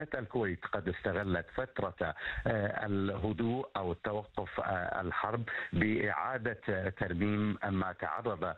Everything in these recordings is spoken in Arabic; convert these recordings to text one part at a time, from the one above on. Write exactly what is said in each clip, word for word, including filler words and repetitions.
الكويت قد استغلت فترة الهدوء أو التوقف الحرب بإعادة ترميم ما تعرض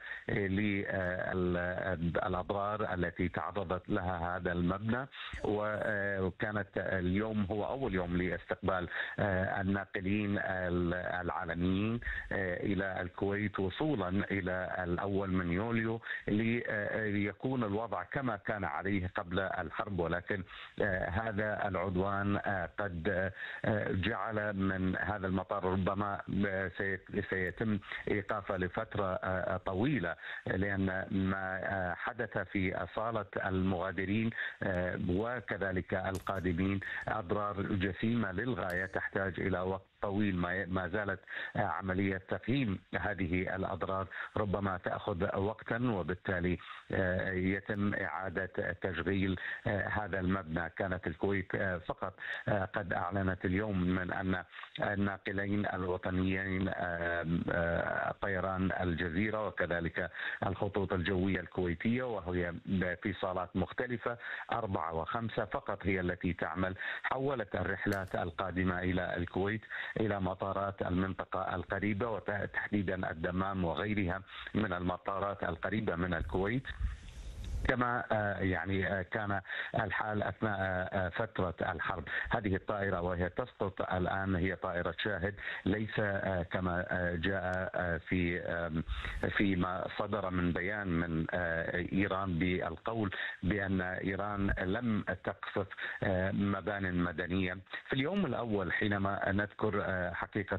للأضرار التي تعرضت لها هذا المبنى. وكانت اليوم هو أول يوم لاستقبال الناقلين العالميين إلى الكويت وصولا إلى الأول من يوليو ليكون الوضع كما كان عليه قبل الحرب. ولكن هذا هذا العدوان قد جعل من هذا المطار ربما سيتم إيقافه لفترة طويلة، لأن ما حدث في صالة المغادرين وكذلك القادمين أضرار جسيمة للغاية تحتاج إلى وقت طويل. ما زالت عملية تقييم هذه الأضرار ربما تأخذ وقتا، وبالتالي يتم إعادة تشغيل هذا المبنى. كانت الكويت فقط قد أعلنت اليوم من أن الناقلين الوطنيين طيران الجزيرة وكذلك الخطوط الجوية الكويتية، وهي في صالات مختلفة أربعة وخمسة فقط هي التي تعمل، حولت الرحلات القادمة إلى الكويت إلى مطارات المنطقة القريبة وتحديدا الدمام وغيرها من المطارات القريبة من الكويت، كما يعني كان الحال أثناء فترة الحرب. هذه الطائرة وهي تسقط الآن هي طائرة شاهد، ليس كما جاء في فيما صدر من بيان من إيران بالقول بأن إيران لم تقصف مبان مدنية. في اليوم الأول حينما نذكر حقيقة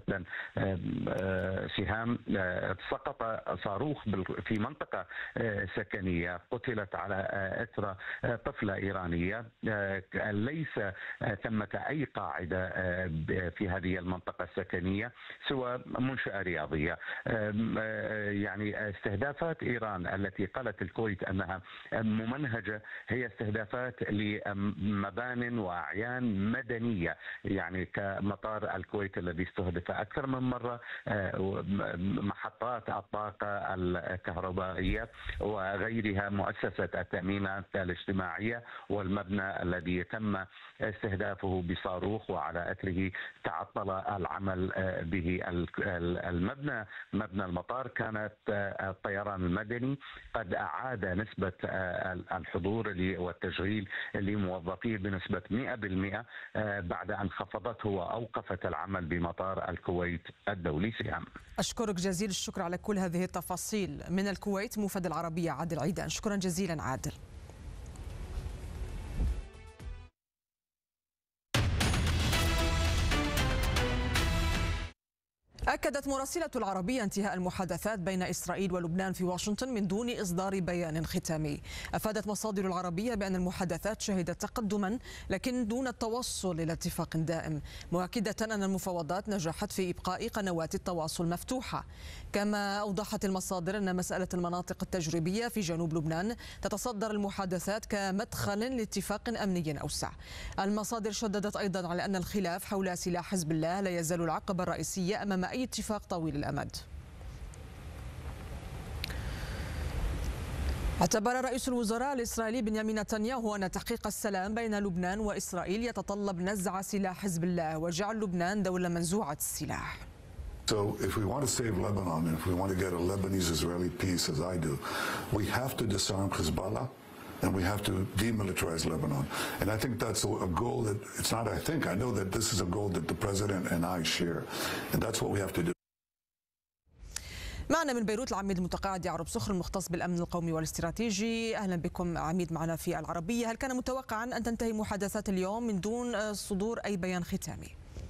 سهام سقط صاروخ في منطقة سكنية، قتلت على اثر طفله ايرانيه، ليس ثمه اي قاعده في هذه المنطقه السكنيه سوى منشاه رياضيه. يعني استهدافات ايران التي قالت الكويت انها ممنهجه هي استهدافات لمبان واعيان مدنيه، يعني كمطار الكويت الذي استهدف اكثر من مره، محطات الطاقه الكهربائيه وغيرها، مؤسسه التأمينات الاجتماعية، والمبنى الذي تم استهدافه بصاروخ وعلى أثره تعطل العمل به. المبنى مبنى المطار كانت الطيران المدني قد أعاد نسبة الحضور والتشغيل لموظفيه بنسبة مئة بالمئة بعد أن خفضته وأوقفت العمل بمطار الكويت الدولي. سهام، أشكرك جزيل الشكر على كل هذه التفاصيل من الكويت. موفد العربية عادل عيدان، شكرا جزيلا عادل. أكدت مراسلة العربية انتهاء المحادثات بين إسرائيل ولبنان في واشنطن من دون إصدار بيان ختامي. أفادت مصادر العربية بأن المحادثات شهدت تقدما لكن دون التوصل إلى اتفاق دائم، مؤكدة أن المفاوضات نجحت في إبقاء قنوات التواصل مفتوحة. كما أوضحت المصادر أن مسألة المناطق التجريبية في جنوب لبنان تتصدر المحادثات كمدخل لاتفاق أمني أوسع. المصادر شددت أيضا على أن الخلاف حول سلاح حزب الله لا يزال العقبة الرئيسية أمام أي اتفاق طويل الأمد. اعتبر رئيس الوزراء الإسرائيلي بنيامين نتنياهو أن تحقيق السلام بين لبنان وإسرائيل يتطلب نزع سلاح حزب الله وجعل لبنان دولة منزوعة السلاح. So if we want to save Lebanon, and if we want to get a Lebanese-Israeli peace, as I do, we have to disarm Hezbollah and we have to demilitarize Lebanon. And I think that's a goal that, it's not I think, I know that this is a goal that the President and I share. And that's what we have to do. معنا من بيروت العميد المتقاعد يعرب صخر المختص بالأمن القومي والاستراتيجي. أهلا بكم عميد معنا في العربية. هل كان متوقعا أن تنتهي محادثات اليوم من دون صدور أي بيان ختامي؟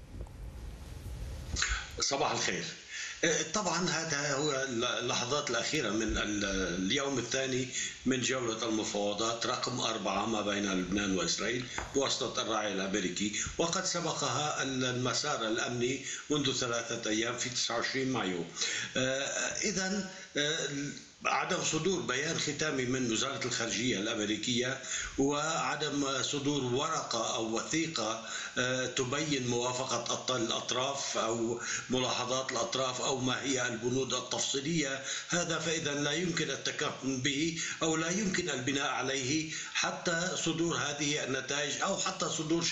صباح الخير. طبعا هذا هو اللحظات الأخيرة من اليوم الثاني من جولة المفاوضات رقم أربعة ما بين لبنان وإسرائيل بواسطة الراعي الأمريكي، وقد سبقها المسار الأمني منذ ثلاثة أيام في تسعة وعشرين مايو. إذن عدم صدور بيان ختامي من وزارة الخارجية الأمريكية وعدم صدور ورقة أو وثيقة تبين موافقة الأطراف أو ملاحظات الأطراف أو ما هي البنود التفصيلية، هذا فإذا لا يمكن التكهن به أو لا يمكن البناء عليه حتى صدور هذه النتائج أو حتى صدور